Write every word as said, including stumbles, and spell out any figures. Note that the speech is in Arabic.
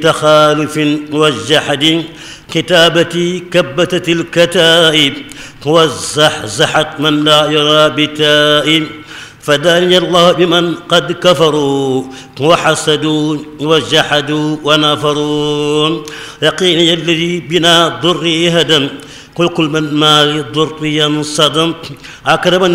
تخالف والجحد كتابتي كبتت الكتائب وزحزحت من لا يرى بتائب فداني الله بمن قد كفروا وحسدوا وجحدوا ونفروا يقيني الذي بنا ضري هدم قل كل من مال ضري صدم أكرم